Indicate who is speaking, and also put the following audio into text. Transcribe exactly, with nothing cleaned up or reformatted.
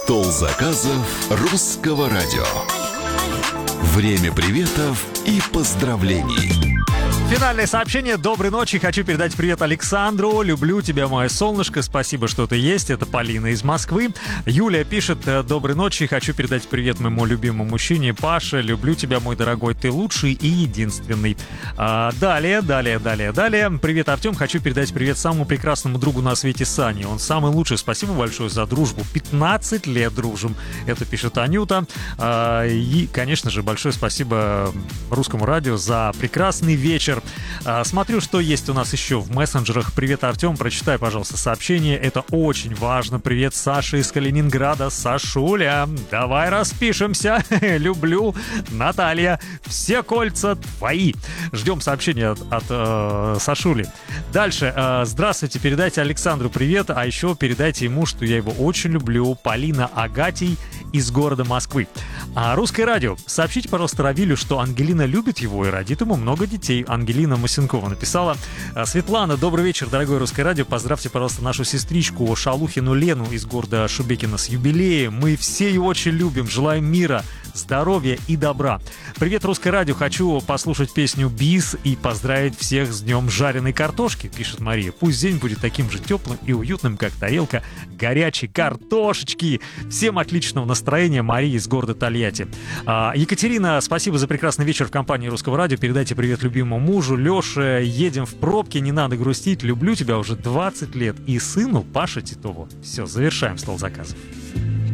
Speaker 1: Стол заказов Русского радио. Время приветов и поздравлений.
Speaker 2: Финальное сообщение. Доброй ночи. Хочу передать привет Александру. Люблю тебя, мое солнышко. Спасибо, что ты есть. Это Полина из Москвы. Юлия пишет: доброй ночи. Хочу передать привет моему любимому мужчине Паше. Люблю тебя, мой дорогой. Ты лучший и единственный. А, далее, далее, далее, далее. Привет, Артем. Хочу передать привет самому прекрасному другу на свете Сане. Он самый лучший. Спасибо большое за дружбу. пятнадцать лет дружим. Это пишет Анюта. А, и, конечно же, большое спасибо Русскому радио за прекрасный вечер. Смотрю, что есть у нас еще в мессенджерах. Привет, Артем, прочитай, пожалуйста, сообщение. Это очень важно. Привет, Саша из Калининграда. Сашуля, давай распишемся. Люблю, Наталья. Все кольца твои. Ждем сообщения от, от э, Сашули. Дальше. Э, здравствуйте, передайте Александру привет. А еще передайте ему, что я его очень люблю. Полина Агатий из города Москвы. А Русское радио. Сообщите, пожалуйста, Равилю, что Ангелина любит его и родит ему много детей. Ангелина Масенкова написала. Светлана, добрый вечер, дорогое Русское радио. Поздравьте, пожалуйста, нашу сестричку Шалухину Лену из города Шубекина с юбилеем. Мы все ее очень любим. Желаем мира, здоровья и добра. Привет, Русское радио. Хочу послушать песню «Бис» и поздравить всех с днем жареной картошки, пишет Мария. Пусть день будет таким же теплым и уютным, как тарелка горячей картошечки. Всем отличного настроения. Мария из города Тольятти. А, Екатерина, спасибо за прекрасный вечер в компании Русского радио. Передайте привет любимому мужу Леше. Едем в пробке, не надо грустить. Люблю тебя уже двадцать лет. И сыну Паше Титову. Все, завершаем стол заказов.